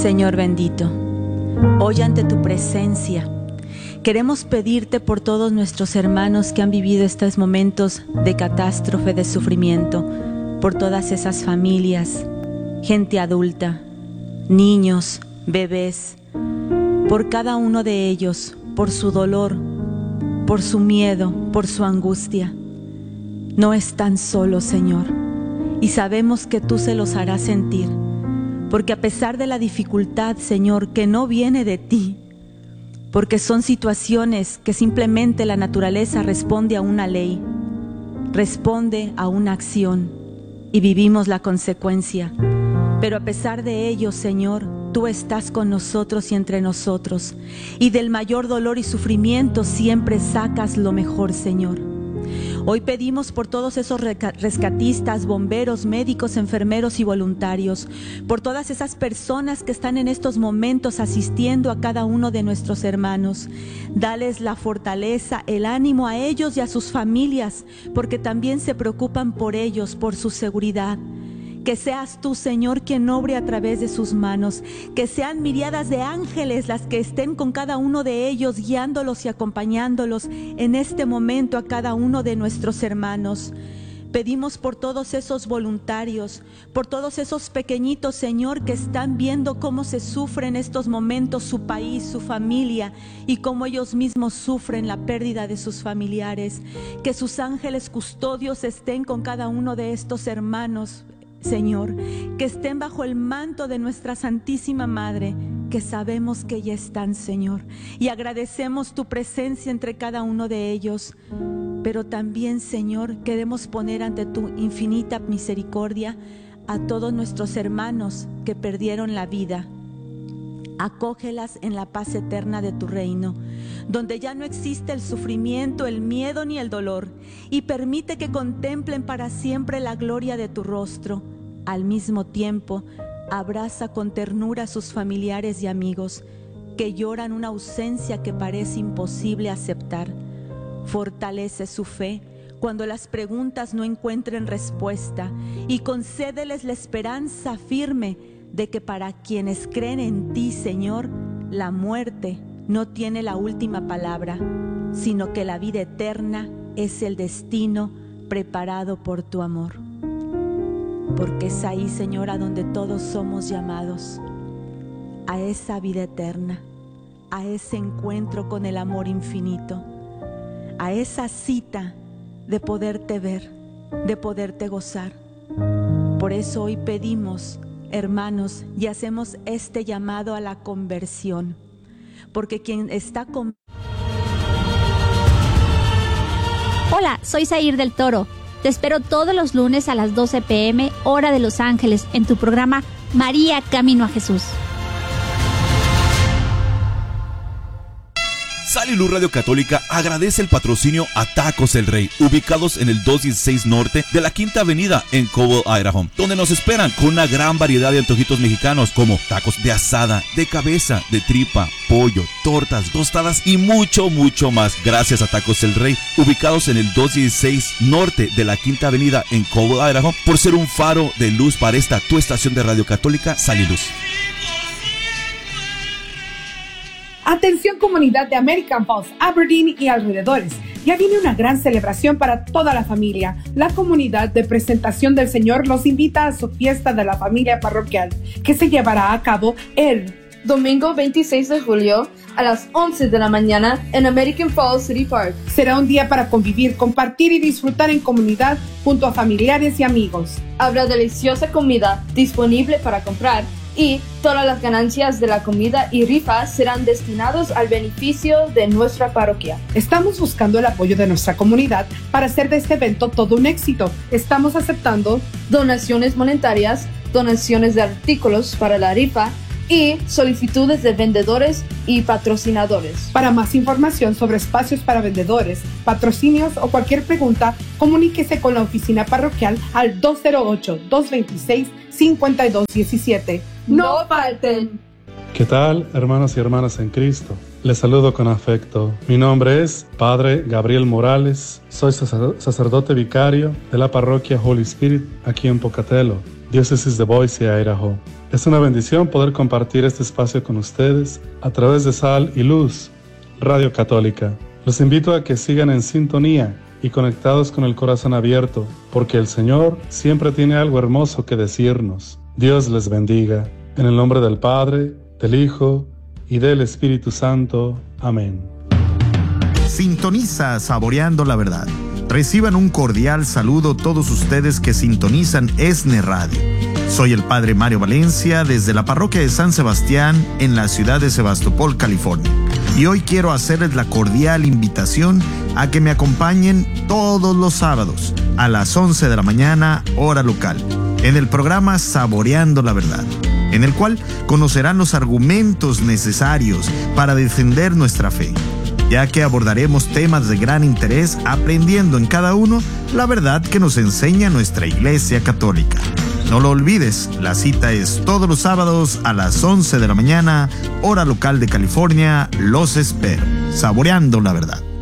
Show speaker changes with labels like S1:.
S1: Señor bendito, hoy ante tu presencia queremos pedirte por todos nuestros hermanos que han vivido estos momentos de catástrofe, de sufrimiento, por todas esas familias, gente adulta, niños, bebés, por cada uno de ellos, por su dolor, por su miedo, por su angustia. No están solos, Señor, y sabemos que tú se los harás sentir, porque a pesar de la dificultad, Señor, que no viene de ti, porque son situaciones que simplemente la naturaleza responde a una ley, responde a una acción, y vivimos la consecuencia. Pero a pesar de ello, Señor, tú estás con nosotros y entre nosotros, y del mayor dolor y sufrimiento siempre sacas lo mejor, Señor. Hoy pedimos por todos esos rescatistas, bomberos, médicos, enfermeros y voluntarios, por todas esas personas que están en estos momentos asistiendo a cada uno de nuestros hermanos. Dales la fortaleza, el ánimo a ellos y a sus familias, porque también se preocupan por ellos, por su seguridad. Que seas tú, Señor, quien obre a través de sus manos, que sean miriadas de ángeles las que estén con cada uno de ellos, guiándolos y acompañándolos en este momento a cada uno de nuestros hermanos. Pedimos por todos esos voluntarios, por todos esos pequeñitos, Señor, que están viendo cómo se sufre en estos momentos su país, su familia, y cómo ellos mismos sufren la pérdida de sus familiares. Que sus ángeles custodios estén con cada uno de estos hermanos, Señor, que estén bajo el manto de nuestra Santísima Madre, que sabemos que ya están, Señor, y agradecemos tu presencia entre cada uno de ellos. Pero también, Señor, queremos poner ante tu infinita misericordia a todos nuestros hermanos que perdieron la vida. Acógelas en la paz eterna de tu reino, donde ya no existe el sufrimiento, el miedo ni el dolor, y permite que contemplen para siempre la gloria de tu rostro. Al mismo tiempo, abraza con ternura a sus familiares y amigos que lloran una ausencia que parece imposible aceptar. Fortalece su fe cuando las preguntas no encuentren respuesta, y concédeles la esperanza firme de que para quienes creen en ti, Señor, la muerte no tiene la última palabra, sino que la vida eterna es el destino preparado por tu amor. Porque es ahí, Señor, a donde todos somos llamados, a esa vida eterna, a ese encuentro con el amor infinito, a esa cita de poderte ver, de poderte gozar. Por eso hoy pedimos, hermanos, y hacemos este llamado a la conversión, porque quien está con...
S2: Hola, soy Zair del Toro. Te espero todos los lunes a las 12 p.m. hora de Los Ángeles en tu programa María Camino a Jesús.
S3: Sal y Luz Radio Católica agradece el patrocinio a Tacos El Rey, ubicados en el 216 Norte de la Quinta Avenida en Cobble, Idaho, donde nos esperan con una gran variedad de antojitos mexicanos como tacos de asada, de cabeza, de tripa, pollo, tortas, tostadas y mucho, mucho más. Gracias a Tacos El Rey, ubicados en el 216 Norte de la Quinta Avenida en Cobble, Idaho, por ser un faro de luz para esta tu estación de Radio Católica, Sal y Luz.
S4: Atención, comunidad de American Falls, Aberdeen y alrededores. Ya viene una gran celebración para toda la familia. La comunidad de Presentación del Señor los invita a su fiesta de la familia parroquial, que se llevará a cabo el
S5: domingo 26 de julio a las 11 de la mañana en American Falls City Park.
S4: Será un día para convivir, compartir y disfrutar en comunidad junto a familiares y amigos.
S5: Habrá deliciosa comida disponible para comprar, y todas las ganancias de la comida y rifas serán destinados al beneficio de nuestra parroquia.
S4: Estamos buscando el apoyo de nuestra comunidad para hacer de este evento todo un éxito. Estamos aceptando
S5: donaciones monetarias, donaciones de artículos para la rifa y solicitudes de vendedores y patrocinadores.
S4: Para más información sobre espacios para vendedores, patrocinios o cualquier pregunta, comuníquese con la oficina parroquial al 208-226-5217.
S5: ¡No falten!
S6: ¿Qué tal, hermanos y hermanas en Cristo? Les saludo con afecto. Mi nombre es Padre Gabriel Morales. Soy sacerdote vicario de la parroquia Holy Spirit aquí en Pocatello, diócesis de Boise, Idaho. Es una bendición poder compartir este espacio con ustedes a través de Sal y Luz, Radio Católica. Los invito a que sigan en sintonía y conectados con el corazón abierto, porque el Señor siempre tiene algo hermoso que decirnos. Dios les bendiga. En el nombre del Padre, del Hijo y del Espíritu Santo. Amén.
S7: Sintoniza Saboreando la Verdad. Reciban un cordial saludo todos ustedes que sintonizan ESNE Radio. Soy el Padre Mario Valencia desde la parroquia de San Sebastián en la ciudad de Sebastopol, California. Y hoy quiero hacerles la cordial invitación a que me acompañen todos los sábados a las 11 de la mañana, hora local, en el programa Saboreando la Verdad, en el cual conocerán los argumentos necesarios para defender nuestra fe, ya que abordaremos temas de gran interés aprendiendo en cada uno la verdad que nos enseña nuestra Iglesia Católica. No lo olvides, la cita es todos los sábados a las 11 de la mañana, hora local de California. Los espero. Saboreando la Verdad.